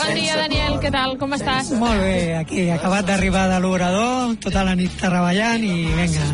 Bon dia, Daniel, què tal? Com estàs? Molt bé, aquí, acabat d'arribar de l'Obrador, tota la nit treballant i vinga,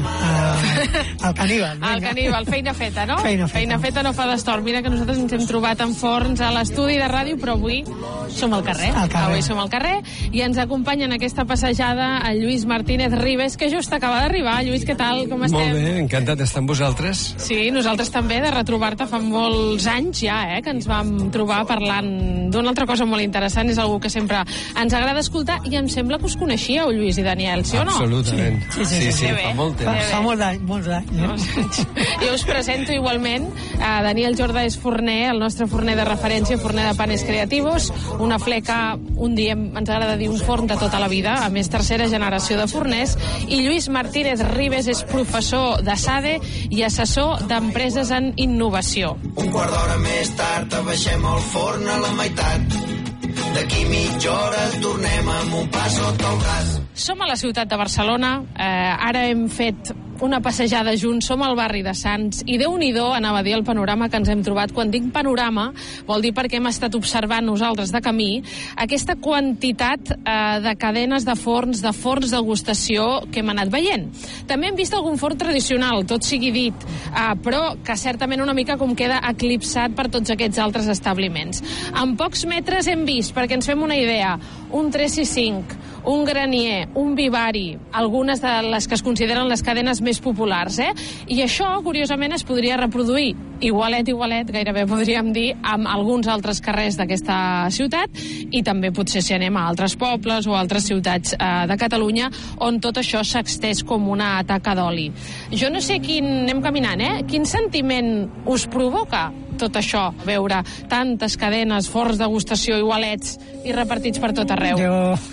al Caníbal. Al Caníbal, feina feta, no? Feina feta no fa d'estor. Mira que nosaltres ens hem trobat en Forns a l'estudi de ràdio, però avui som al carrer. Avui som al carrer i ens acompanya en aquesta passejada el Lluís Martínez Ribes, que just acaba d'arribar. Lluís, què tal? Com estem? Molt bé, encantat d'estar amb vosaltres. Sí, nosaltres també, de retrobar-te fa molts anys ja, que ens vam trobar parlant d'una altra cosa molt interessant. És algú que sempre ens agrada escoltar i em sembla que us coneixíeu, Lluís i Daniel, sí o no? Absolutament. Sí, fa molt temps. Fa molts anys. Jo us presento igualment. Daniel Jordà és forner, el nostre forner de referència, forner de Panes Creativos, una fleca, un dia ens agrada dir un forn de tota la vida, a més tercera generació de forners, i Lluís Martínez Ribes és professor de SADE i assessor d'empreses en innovació. Un quart d'hora més tard abaixem el forn a la meitat. D'aquí mitja hora tornem amb un pa sota el gas. Som a la ciutat de Barcelona, ara hem fet una passejada junts, som al barri de Sants, i Déu-n'hi-do, anava a dir el panorama que ens hem trobat. Quan dic panorama, vol dir perquè hem estat observant nosaltres de camí aquesta quantitat de cadenes de forns degustació que hem anat veient. També hem vist algun forn tradicional, tot sigui dit, però que certament una mica com queda eclipsat per tots aquests altres establiments. En pocs metres hem vist, perquè ens fem una idea, un 365, un Granier, un Vivari, algunes de les que es consideren les cadenes més populars, I això, curiosament, es podria reproduir igualet, gairebé podríem dir, amb alguns altres carrers d'aquesta ciutat, i també potser si anem a altres pobles o altres ciutats de Catalunya, on tot això s'extès com una taca d'oli. Jo no sé anem caminant, quin sentiment us provoca tot això, veure tantes cadenes, forns degustació, igualets i repartits per tot arreu?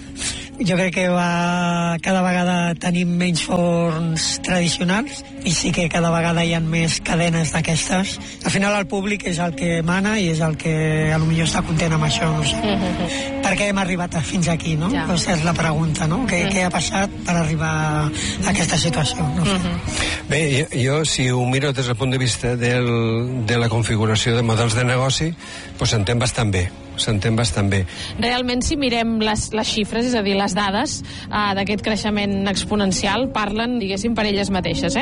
Jo crec que cada vegada tenim menys forns tradicionals i sí que cada vegada hi ha més cadenes d'aquestes. Al final el públic és el que mana i és el que potser està content amb això, no sé. Per què hem arribat fins aquí, no? Ja. És la pregunta, no? Què ha passat per arribar a aquesta situació? No sé. Bé, jo si ho miro des del punt de vista de la configuració de models de negoci, doncs s'entén bastant bé. Realment, si mirem les xifres, és a dir, les dades d'aquest creixement exponencial, parlen, diguéssim, per elles mateixes,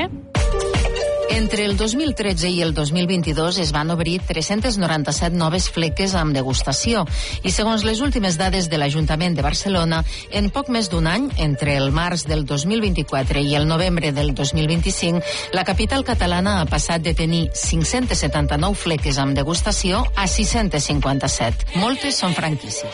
Entre el 2013 i el 2022 es van obrir 397 noves fleques amb degustació i, segons les últimes dades de l'Ajuntament de Barcelona, en poc més d'un any, entre el març del 2024 i el novembre del 2025, la capital catalana ha passat de tenir 579 fleques amb degustació a 657. Moltes són franquícies.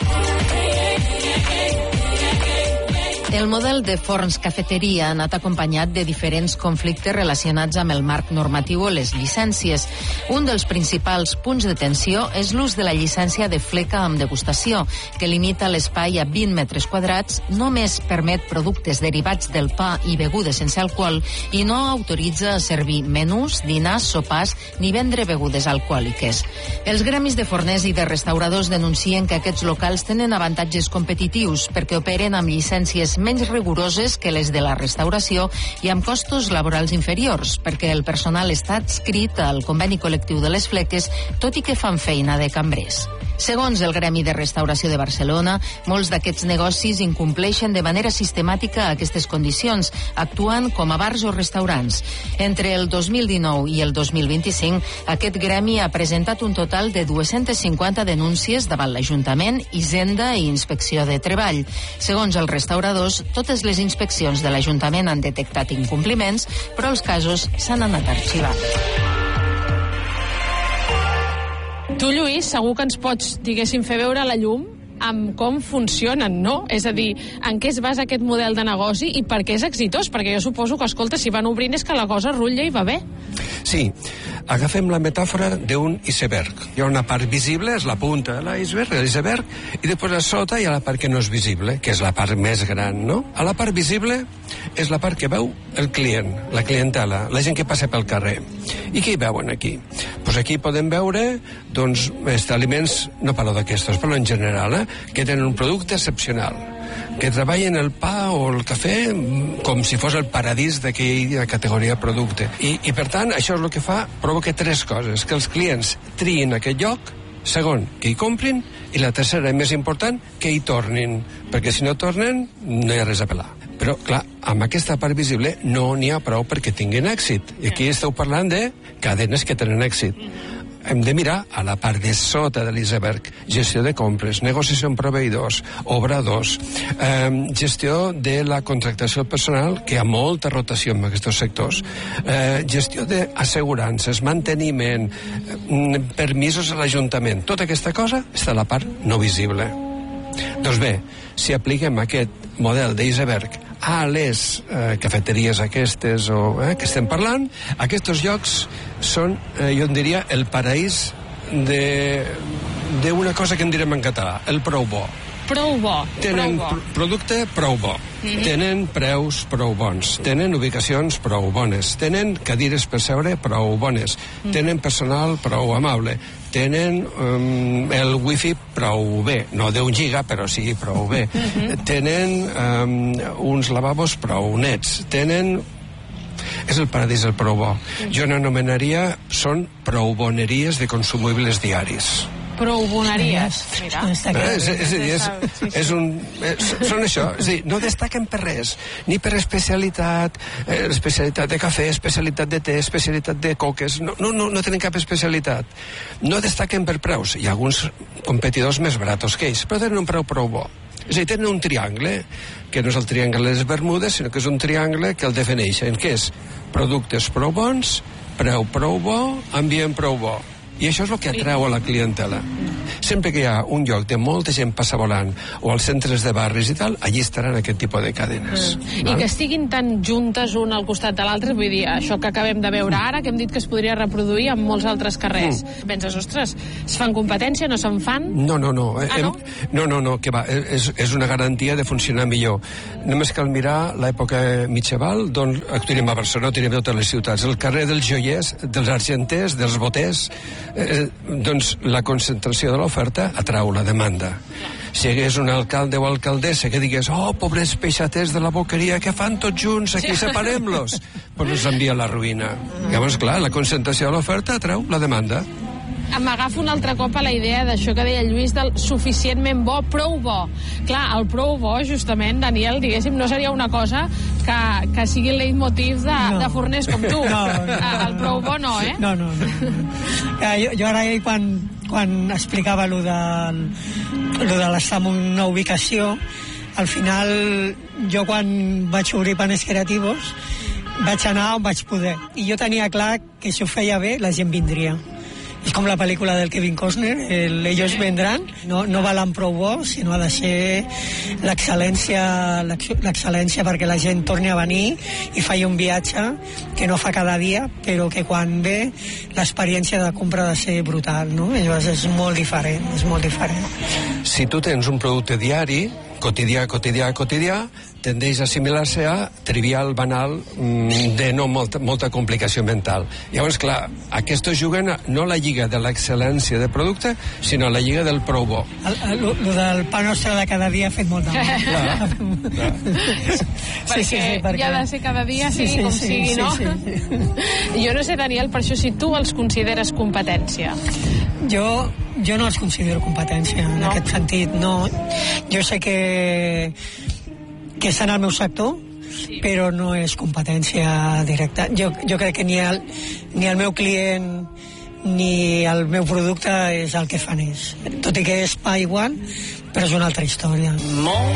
El model de forns cafeteria ha anat acompanyat de diferents conflictes relacionats amb el marc normatiu o les llicències. Un dels principals punts de tensió és l'ús de la llicència de fleca amb degustació, que limita l'espai a 20 metres quadrats, només permet productes derivats del pa i begudes sense alcohol i no autoritza a servir menús, dinars, sopars ni vendre begudes alcohòliques. Els gremis de forners i de restauradors denuncien que aquests locals tenen avantatges competitius perquè operen amb llicències menys rigoroses que les de la restauració i amb costos laborals inferiors, perquè el personal està adscrit al conveni col·lectiu de les fleques, tot i que fan feina de cambrers. Segons el Gremi de Restauració de Barcelona, molts d'aquests negocis incompleixen de manera sistemàtica aquestes condicions, actuant com a bars o restaurants. Entre el 2019 i el 2025, aquest gremi ha presentat un total de 250 denúncies davant l'Ajuntament, Hisenda i Inspecció de Treball. Segons els restauradors, totes les inspeccions de l'Ajuntament han detectat incompliments, però els casos s'han anat arxivant. Tu, Lluís, segur que ens pots, diguéssim, fer veure la llum amb com funcionen, no? És a dir, en què es basa aquest model de negoci i per què és exitós? Perquè jo suposo que, escolta, si van obrint és que la cosa rutlla i va bé. Sí, agafem la metàfora d'un iceberg. Hi ha una part visible, és la punta de l'iceberg, i després a sota hi ha la part que no és visible, que és la part més gran, no? A la part visible és la part que veu el client, la clientela, la gent que passa pel carrer. I què hi veuen aquí? Doncs aquí podem veure, doncs, establiments, no parlo d'aquestos, però en general, que tenen un producte excepcional, que treballen el pa o el cafè com si fos el paradís d'aquella categoria de producte. I per tant, això és el que fa, provoca tres coses: que els clients triïn aquest lloc, segon, que hi comprin, I la tercera, i més important, que hi tornin, perquè si no tornen no hi ha res a pelar. Però, clar, amb aquesta part visible no n'hi ha prou perquè tinguin èxit. I aquí esteu parlant de cadenes que tenen èxit. Hem de mirar a la part de sota de l'iceberg: gestió de compres, negociació amb proveïdors, obradors, gestió de la contractació personal, que hi ha molta rotació en aquests sectors, gestió d'assegurances, manteniment, permisos a l'Ajuntament. Tota aquesta cosa està a la part no visible. Doncs bé, si apliquem aquest model d'iceberg a les cafeteries aquestes que estem parlant, aquests llocs són, jo en diria, el paraís d'una cosa que en direm en català, el prou bo. Prou bo. Tenen producte prou bo, tenen preus prou bons, tenen ubicacions prou bones, tenen cadires per seure prou bones, tenen personal prou amable, tenen el wifi prou bé, no d'1 giga, però sí prou bé, tenen uns lavabos prou nets, tenen... És el paradís del prou bo. Jo n'anomenaria, són prou boneries de consumibles diaris. Prou boneries, mira. Són això, és a dir, no destaquen per res, ni per especialitat, especialitat de cafè, especialitat de te, especialitat de coques, no tenen cap especialitat. No destaquen per preus. Hi ha alguns competidors més baratos que ells, però tenen un preu prou bo. És a dir, tenen un triangle, que no és el triangle de les Bermudes, sinó que és un triangle que el defineixen, que és productes prou bons, preu prou bo, ambient prou bo. I això és el que atreu a la clientela. Sempre que hi ha un lloc de molta gent passa volant, o als centres de barris i tal, allí estaran aquest tipus de cadenes. I que estiguin tan juntes un al costat de l'altre, vull dir, això que acabem de veure ara, que hem dit que es podria reproduir en molts altres carrers. Penses, ostres, es fan competència, no se'n fan? No. No, que va, és una garantia de funcionar millor. Només cal mirar l'època mitjaval, d'on actuarem a Barcelona, tenim totes les ciutats. El carrer dels joiers, dels argenters, dels boters, doncs la concentració de l'oferta atrau la demanda. Si hi hagués un alcalde o alcaldessa que digués, pobres peixaters de la boqueria, que fan tots junts, aquí separem-los, doncs ens envia a la ruïna. Llavors, clar, la concentració de l'oferta atrau la demanda. M'agafo un altre cop a la idea d'això que deia el Lluís del suficientment bo, prou bo. Clar, el prou bo, justament, Daniel, diguéssim, no seria una cosa que sigui el leitmotiv de forners com tu. El prou bo no, eh? No. Jo ara, quan explicava lo de l'estar en una ubicació, al final, jo quan vaig obrir Panes Creativos, vaig anar on vaig poder. I jo tenia clar que si ho feia bé, la gent vindria. És com la pel·lícula del Kevin Costner, ellos vendran, no valen prou bo, sinó ha de ser l'excel·lència perquè la gent torni a venir i faci un viatge que no fa cada dia, però que quan ve l'experiència de compra ha de ser brutal, no? Llavors és molt diferent. Si tu tens un producte diari, quotidià, tendeix a assimilar-se a trivial, banal, de no molta complicació mental. Llavors, clar, aquests juguen no a la lliga de l'excel·lència de producte, sinó a la lliga del prou bo. Lo del pa nostre de cada dia ha fet molt de mal. Perquè ja ha de ser cada dia, sigui com sigui, no? Jo no sé, Daniel, per això si tu els consideres competència. Jo no els considero competència, en aquest sentit, no. Jo sé que estan al meu sector, però no és competència directa. Jo crec que ni el meu client ni el meu producte és el que fan ells. Tot i que és pa igual, però és una altra història.